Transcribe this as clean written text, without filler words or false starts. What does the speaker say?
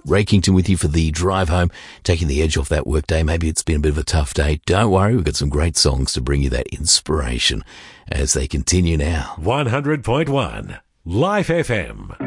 Ray Kington with you for the drive home, taking the edge off that work day. Maybe it's been a bit of a tough day. Don't worry, we've got some great songs to bring you that inspiration as they continue now. 100.1 Life FM.